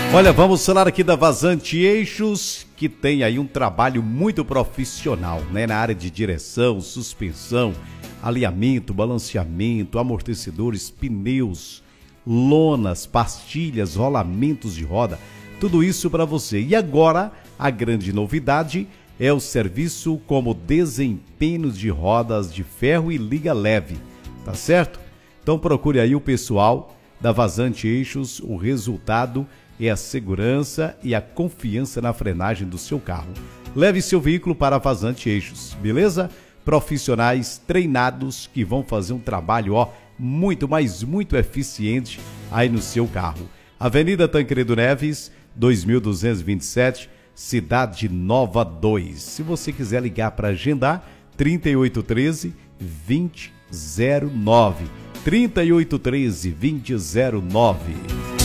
Olha, vamos falar aqui da Vazante Eixos, que tem aí um trabalho muito profissional, né? Na área de direção, suspensão, alinhamento, balanceamento, amortecedores, pneus, lonas, pastilhas, rolamentos de roda, tudo isso para você. E agora, a grande novidade é o serviço como desempenho de rodas de ferro e liga leve, tá certo? Então procure aí o pessoal da Vazante Eixos, o resultado é a segurança e a confiança na frenagem do seu carro. Leve seu veículo para a Vazante Eixos, beleza? Profissionais treinados que vão fazer um trabalho, muito, mas muito eficiente aí no seu carro. Avenida Tancredo Neves, 2227, Cidade Nova 2. Se você quiser ligar para agendar, 3813-2009. 3813-2009.